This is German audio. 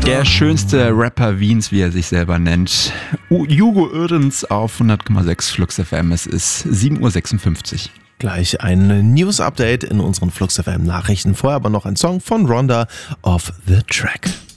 Der schönste Rapper Wiens, wie er sich selber nennt. Hugo Oerens auf 100,6 Flux FM. Es ist 7.56 Uhr. Gleich ein News-Update in unseren Flux FM Nachrichten. Vorher aber noch ein Song von Rhonda, Off the Track.